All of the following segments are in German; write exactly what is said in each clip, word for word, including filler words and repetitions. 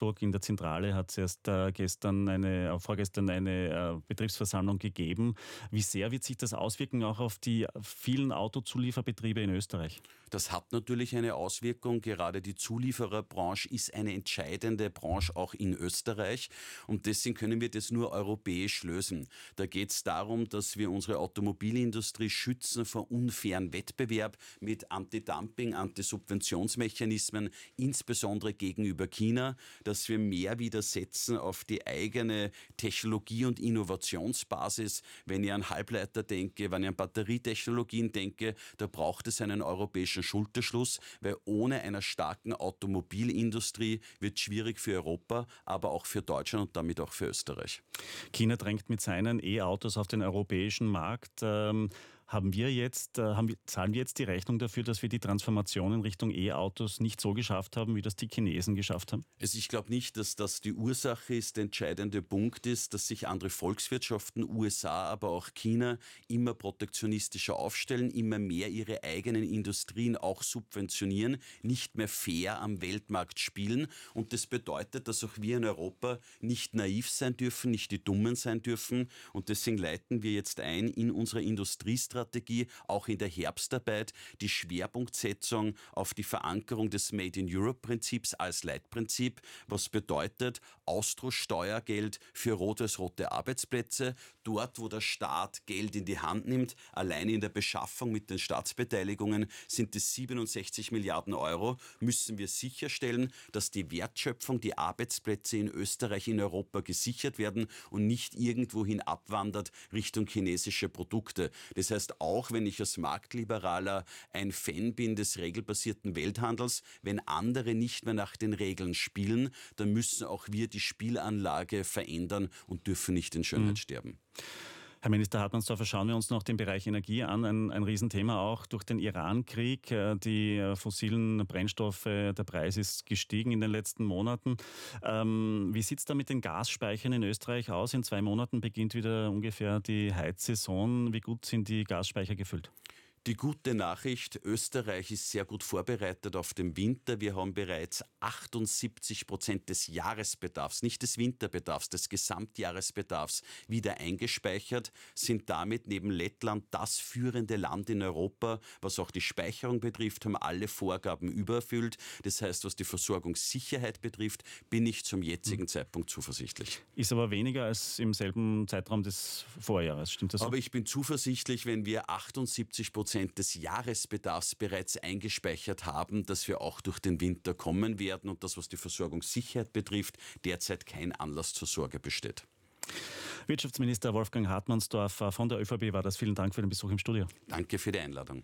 Salzburg in der Zentrale hat es erst äh, gestern eine, äh, vorgestern eine äh, Betriebsversammlung gegeben. Wie sehr wird sich das auswirken auch auf die vielen Autozulieferbetriebe in Österreich? Das hat natürlich eine Auswirkung. Gerade die Zuliefererbranche ist eine entscheidende Branche auch in Österreich. Und deswegen können wir das nur europäisch lösen. Da geht es darum, dass wir unsere Automobilindustrie schützen vor unfairen Wettbewerb mit Anti-Dumping, Anti-Subventionsmechanismen, insbesondere gegenüber China, dass wir mehr wieder setzen auf die eigene Technologie- und Innovationsbasis. Wenn ich an Halbleiter denke, wenn ich an Batterietechnologien denke, da braucht es einen europäischen Schulterschluss, weil ohne einer starken Automobilindustrie wird es schwierig für Europa, aber auch für Deutschland und damit auch für Österreich. China drängt mit seinen E-Autos auf den europäischen Markt. Ähm, haben wir jetzt, äh, haben wir, zahlen wir jetzt die Rechnung dafür, dass wir die Transformation in Richtung E-Autos nicht so geschafft haben, wie das die Chinesen geschafft haben? Also ich glaube nicht, dass das die Ursache ist. Der entscheidende Punkt ist, dass sich andere Volkswirtschaften, U S A, aber auch China, immer protektionistischer aufstellen, immer mehr ihre eigenen Industrien auch subventionieren, nicht mehr fair am Weltmarkt spielen. Und das bedeutet, dass auch wir in Europa nicht naiv sein dürfen, nicht die Dummen sein dürfen. Und deswegen leiten wir jetzt ein in unserer Industriestrategie, auch in der Herbstarbeit, die Schwerpunktsetzung auf die Verankerung des Made-in-Europe-Prinzips als Leitprinzip, was bedeutet Austro-Steuergeld für rot-weiß-rote Arbeitsplätze, dort wo der Staat Geld in die Hand nimmt, allein in der Beschaffung mit den Staatsbeteiligungen sind es siebenundsechzig Milliarden Euro, müssen wir sicherstellen, dass die Wertschöpfung, die Arbeitsplätze in Österreich, in Europa gesichert werden und nicht irgendwohin abwandert Richtung chinesische Produkte. Das heißt, auch wenn ich als Marktliberaler ein Fan bin des regelbasierten Welthandels, wenn andere nicht mehr nach den Regeln spielen, dann müssen auch wir die Spielanlage verändern und dürfen nicht in Schönheit mhm. sterben. Herr Minister Hartmannsdorfer, schauen wir uns noch den Bereich Energie an. Ein, ein Riesenthema auch durch den Iran-Krieg. Die fossilen Brennstoffe, der Preis ist gestiegen in den letzten Monaten. Ähm, wie sieht es da mit den Gasspeichern in Österreich aus? In zwei Monaten beginnt wieder ungefähr die Heizsaison. Wie gut sind die Gasspeicher gefüllt? Die gute Nachricht, Österreich ist sehr gut vorbereitet auf den Winter. Wir haben bereits achtundsiebzig Prozent des Jahresbedarfs, nicht des Winterbedarfs, des Gesamtjahresbedarfs wieder eingespeichert, sind damit neben Lettland das führende Land in Europa, was auch die Speicherung betrifft, haben alle Vorgaben übererfüllt. Das heißt, was die Versorgungssicherheit betrifft, bin ich zum jetzigen mhm. Zeitpunkt zuversichtlich. Ist aber weniger als im selben Zeitraum des Vorjahres, stimmt das so? Aber ich bin zuversichtlich, wenn wir achtundsiebzig Prozent des Jahresbedarfs bereits eingespeichert haben, dass wir auch durch den Winter kommen werden und das, was die Versorgungssicherheit betrifft, derzeit kein Anlass zur Sorge besteht. Wirtschaftsminister Wolfgang Hartmannsdorfer von der ÖVP war das. Vielen Dank für den Besuch im Studio. Danke für die Einladung.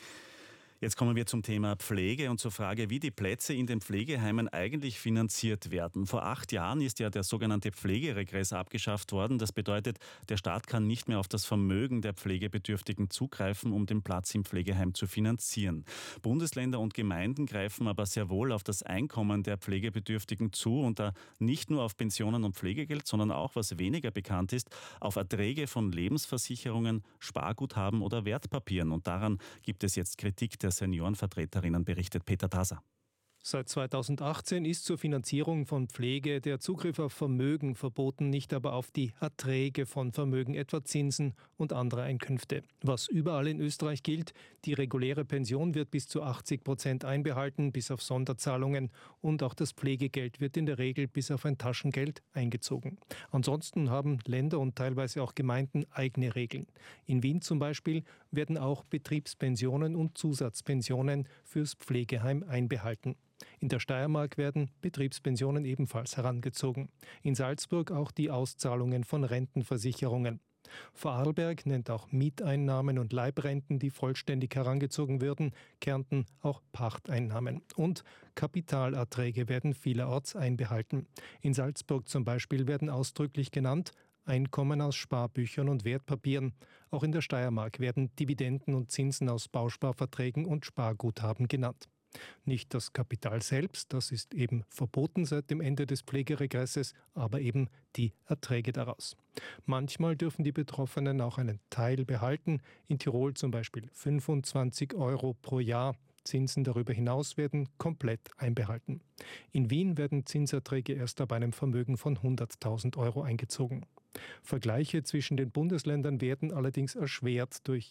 Jetzt kommen wir zum Thema Pflege und zur Frage, wie die Plätze in den Pflegeheimen eigentlich finanziert werden. Vor acht Jahren ist ja der sogenannte Pflegeregress abgeschafft worden. Das bedeutet, der Staat kann nicht mehr auf das Vermögen der Pflegebedürftigen zugreifen, um den Platz im Pflegeheim zu finanzieren. Bundesländer und Gemeinden greifen aber sehr wohl auf das Einkommen der Pflegebedürftigen zu und da nicht nur auf Pensionen und Pflegegeld, sondern auch, was weniger bekannt ist, auf Erträge von Lebensversicherungen, Sparguthaben oder Wertpapieren. Und daran gibt es jetzt Kritik der Seniorenvertreterinnen, berichtet Peter Taser. Seit zweitausendachtzehn ist zur Finanzierung von Pflege der Zugriff auf Vermögen verboten, nicht aber auf die Erträge von Vermögen, etwa Zinsen und andere Einkünfte. Was überall in Österreich gilt, die reguläre Pension wird bis zu achtzig Prozent einbehalten, bis auf Sonderzahlungen, und auch das Pflegegeld wird in der Regel bis auf ein Taschengeld eingezogen. Ansonsten haben Länder und teilweise auch Gemeinden eigene Regeln. In Wien zum Beispiel werden auch Betriebspensionen und Zusatzpensionen fürs Pflegeheim einbehalten. In der Steiermark werden Betriebspensionen ebenfalls herangezogen. In Salzburg auch die Auszahlungen von Rentenversicherungen. Vorarlberg nennt auch Mieteinnahmen und Leibrenten, die vollständig herangezogen würden, Kärnten auch Pachteinnahmen. Und Kapitalerträge werden vielerorts einbehalten. In Salzburg zum Beispiel werden ausdrücklich genannt Einkommen aus Sparbüchern und Wertpapieren. Auch in der Steiermark werden Dividenden und Zinsen aus Bausparverträgen und Sparguthaben genannt. Nicht das Kapital selbst, das ist eben verboten seit dem Ende des Pflegeregresses, aber eben die Erträge daraus. Manchmal dürfen die Betroffenen auch einen Teil behalten, in Tirol zum Beispiel fünfundzwanzig Euro pro Jahr. Zinsen darüber hinaus werden komplett einbehalten. In Wien werden Zinserträge erst ab einem Vermögen von hunderttausend Euro eingezogen. Vergleiche zwischen den Bundesländern werden allerdings erschwert durch